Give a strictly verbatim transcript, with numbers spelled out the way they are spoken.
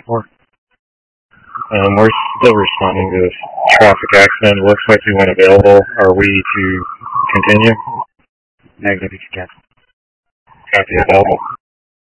for? Um, we're still responding to this traffic accident. It looks like you went available. Are we to continue? Negative, you can. Copy available.